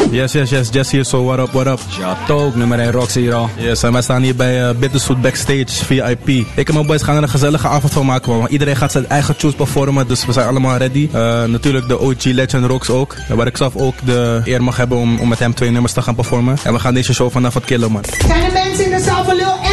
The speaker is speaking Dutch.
Yes, Jesse hier zo, what up? Ja, toch, nummer 1 Roxy hier al. Yes, en wij staan hier bij Bitterzoet Backstage, VIP. Ik en mijn boys gaan er een gezellige avond van maken, man. Iedereen gaat zijn eigen tunes performen, dus we zijn allemaal ready. Natuurlijk de OG Legend Rox ook, waar ik zelf ook de eer mag hebben om met hem 2 nummers te gaan performen. En we gaan deze show vanavond killen, man. Zijn er mensen in de zaal van Lil